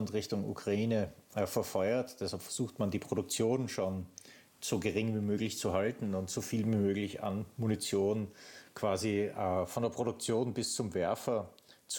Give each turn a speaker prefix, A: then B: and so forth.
A: Richtung Ukraine verfeuert. Deshalb versucht man die Produktion schon so gering wie möglich zu halten und so viel wie möglich an Munition quasi von der Produktion bis zum Werfer